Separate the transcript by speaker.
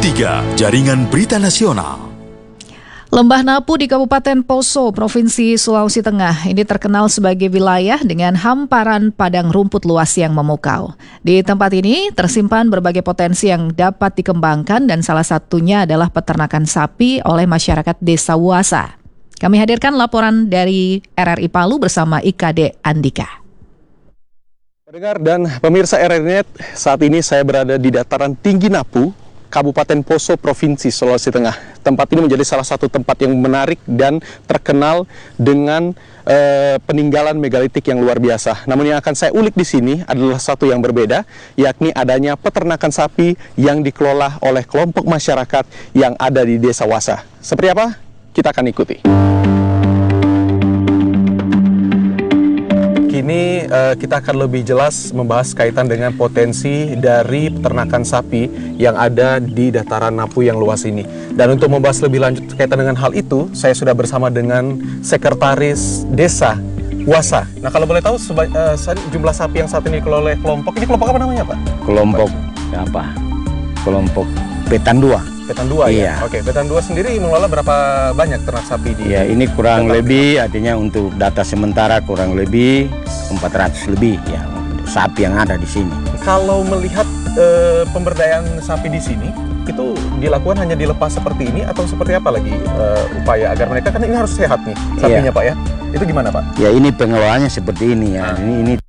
Speaker 1: 3, Jaringan Berita Nasional.
Speaker 2: Lembah Napu di Kabupaten Poso, Provinsi Sulawesi Tengah ini terkenal sebagai wilayah dengan hamparan padang rumput luas yang memukau. Di tempat ini tersimpan berbagai potensi yang dapat dikembangkan dan salah satunya adalah peternakan sapi oleh masyarakat Desa Wasa. Kami hadirkan laporan dari RRI Palu bersama IKD Andika.
Speaker 3: Pendengar dan pemirsa RRI Net, saat ini saya berada di dataran tinggi Napu, Kabupaten Poso, Provinsi Sulawesi Tengah. Tempat ini menjadi salah satu tempat yang menarik dan terkenal dengan peninggalan megalitik yang luar biasa. Namun yang akan saya ulik di sini adalah satu yang berbeda, yakni adanya peternakan sapi yang dikelola oleh kelompok masyarakat yang ada di Desa Wasa. Seperti apa? Kita akan ikuti. Kini kita akan lebih jelas membahas kaitan dengan potensi dari peternakan sapi yang ada di dataran Napu yang luas ini. Dan untuk membahas lebih lanjut kaitan dengan hal itu, saya sudah bersama dengan Sekretaris Desa Wasa. Nah, kalau boleh tahu jumlah sapi yang saat ini dikelola oleh kelompok, ini kelompok apa namanya, Pak?
Speaker 4: Kelompok apa? Kelompok Petan 2.
Speaker 3: Petan 2
Speaker 4: iya.
Speaker 3: Ya? Oke, Petan 2 sendiri mengelola berapa banyak ternak sapi di?
Speaker 4: Ya, ini kurang lebih, artinya untuk data sementara kurang lebih 400 lebih ya sapi yang ada di sini.
Speaker 3: Kalau melihat pemberdayaan sapi di sini, itu dilakukan hanya dilepas seperti ini atau seperti apa lagi upaya agar mereka, kan ini harus sehat nih sapinya, Pak ya? Itu gimana, Pak?
Speaker 4: Ya, ini pengelolaannya seperti ini ya. Ini